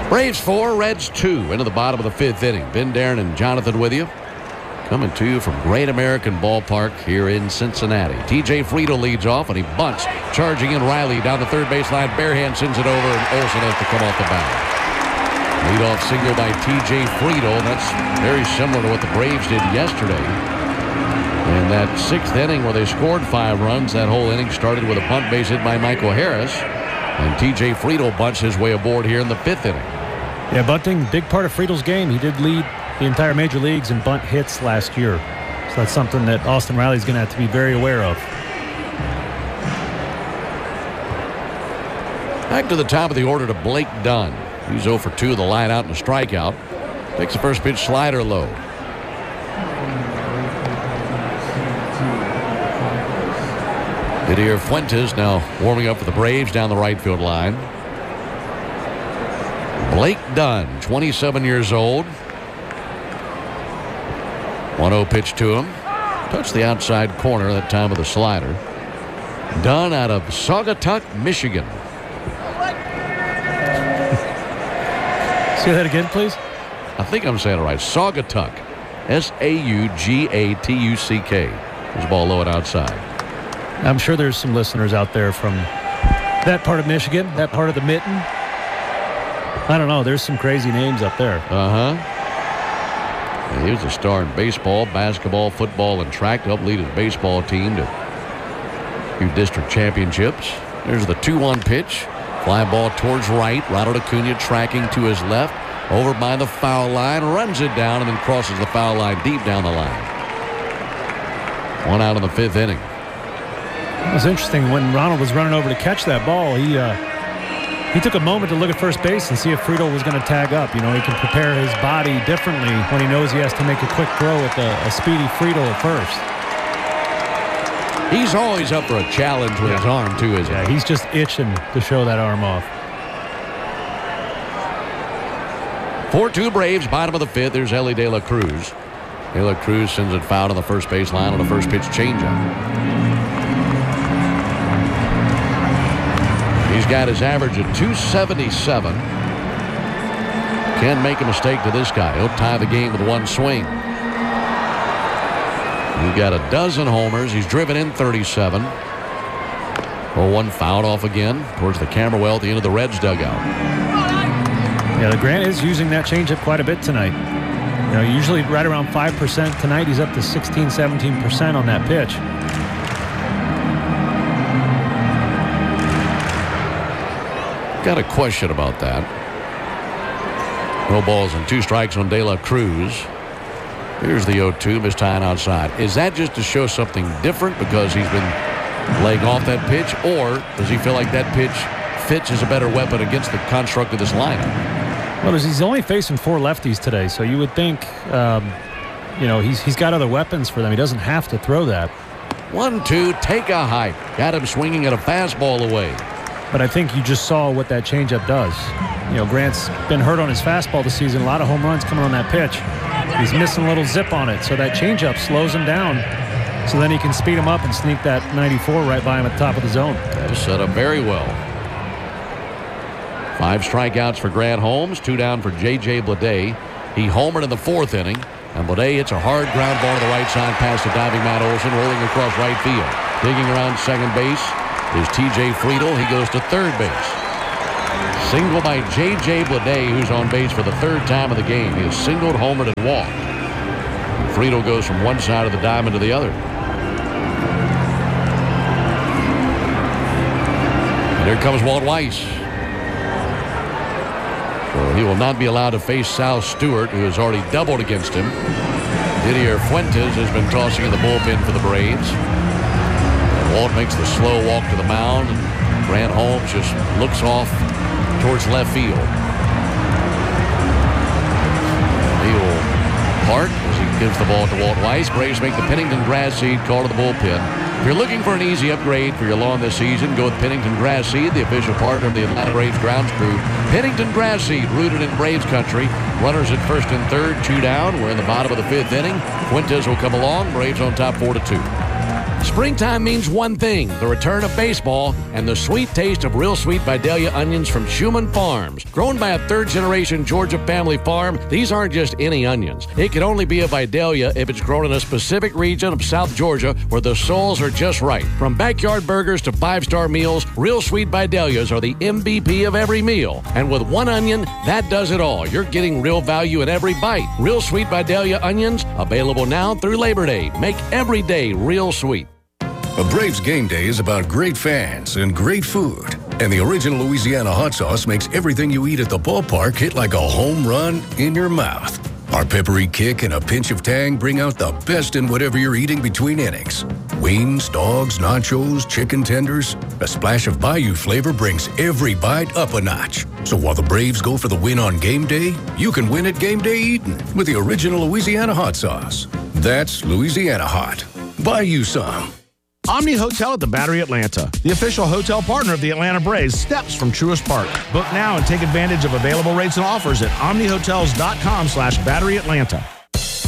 Braves 4, Reds 2 into the bottom of the fifth inning. Ben Darren and Jonathan with you. Coming to you from Great American Ballpark here in Cincinnati. TJ Friedl leads off, and he bunts. Charging in Riley down the third baseline. Barehand sends it over, and Olsen has to come off the bat. Leadoff single by TJ Friedl. That's very similar to what the Braves did yesterday. In that sixth inning where they scored 5 runs, that whole inning started with a bunt base hit by Michael Harris. And TJ Friedl bunts his way aboard here in the fifth inning. Yeah, bunting, big part of Friedel's game. He did lead the entire major leagues in bunt hits last year. So that's something that Austin Riley's going to have to be very aware of. Back to the top of the order to Blake Dunn. He's 0 for 2 with a line out and a strikeout. Takes the first pitch slider low. Didier Fuentes now warming up for the Braves down the right field line. Blake Dunn, 27 years old. 1-0 pitch to him. Touched the outside corner that time with a slider. Dunn out of Saugatuck, Michigan. Say that again, please. I think I'm saying it right. Saugatuck. Saugatuck. There's a ball low and outside. I'm sure there's some listeners out there from that part of Michigan, that part of the mitten. I don't know. There's some crazy names up there. Yeah, he was a star in baseball, basketball, football, and track. Helped lead his baseball team to a few district championships. There's the 2-1 pitch. Fly ball towards right. Ronald Acuna tracking to his left. Over by the foul line. Runs it down and then crosses the foul line deep down the line. 1 out in the fifth inning. It was interesting when Ronald was running over to catch that ball. He took a moment to look at first base and see if Friedl was going to tag up. You know, he can prepare his body differently when he knows he has to make a quick throw with a speedy Friedl at first. He's always up for a challenge with his arm, too, isn't he? Yeah, he's just itching to show that arm off. 4-2 Braves, bottom of the fifth. There's Elly De La Cruz. De La Cruz sends it foul on the first base line on a first pitch changeup. He's got his average at 277. Can't make a mistake to this guy. He'll tie the game with one swing. He's got a dozen homers. He's driven in 37. 0-1 fouled off again towards the camera well at the end of the Reds dugout. Yeah, Grant is using that changeup quite a bit tonight. You know, usually right around 5%. Tonight he's up to 16-17% on that pitch. Got a question about that. No balls and 2 strikes on De La Cruz. Here's the 0-2, mistying outside. Is that just to show something different because he's been laying off that pitch, or does he feel like that pitch fits as a better weapon against the construct of this lineup? Well, he's only facing 4 lefties today, so you would think, you know, he's got other weapons for them. He doesn't have to throw that. 1-2, take a hike. Got him swinging at a fastball away. But I think you just saw what that changeup does. You know, Grant's been hurt on his fastball this season. A lot of home runs coming on that pitch. He's missing a little zip on it, so that changeup slows him down. So then he can speed him up and sneak that 94 right by him at the top of the zone. That was set up very well. 5 strikeouts for Grant Holmes, 2 down for J.J. Bleday. He homered in the 4th inning, and Bleday hits a hard ground ball to the right side past the diving Matt Olson, rolling across right field. Digging around second base is T.J. Friedl. He goes to third base. Single by J.J. Bleday, who's on base for the 3rd time of the game. He has singled, homered, and walked. Friedl goes from one side of the diamond to the other. And here comes Walt Weiss. So he will not be allowed to face Sal Stewart, who has already doubled against him. Didier Fuentes has been tossing in the bullpen for the Braves. And Walt makes the slow walk to the mound, and Grant Holmes just looks off towards left field. He will part as he gives the ball to Walt Weiss. Braves make the Pennington Grass Seed call to the bullpen. If you're looking for an easy upgrade for your lawn this season, go with Pennington Grass Seed, the official partner of the Atlanta Braves grounds crew. Pennington Grass Seed, rooted in Braves country. Runners at first and third, 2 down. We're in the bottom of the 5th inning. Fuentes will come along. Braves on top 4-2. Springtime means one thing, the return of baseball and the sweet taste of Real Sweet Vidalia onions from Schumann Farms. Grown by a third-generation Georgia family farm, these aren't just any onions. It can only be a Vidalia if it's grown in a specific region of South Georgia where the soils are just right. From backyard burgers to five-star meals, Real Sweet Vidalias are the MVP of every meal. And with one onion, that does it all. You're getting real value in every bite. Real Sweet Vidalia onions, available now through Labor Day. Make every day real sweet. A Braves game day is about great fans and great food. And the original Louisiana hot sauce makes everything you eat at the ballpark hit like a home run in your mouth. Our peppery kick and a pinch of tang bring out the best in whatever you're eating between innings. Wings, dogs, nachos, chicken tenders. A splash of Bayou flavor brings every bite up a notch. So while the Braves go for the win on game day, you can win at game day eating with the original Louisiana hot sauce. That's Louisiana hot. Buy you some. Omni Hotel at the Battery Atlanta, the official hotel partner of the Atlanta Braves, steps from Truist Park. Book now and take advantage of available rates and offers at omnihotels.com/BatteryAtlanta.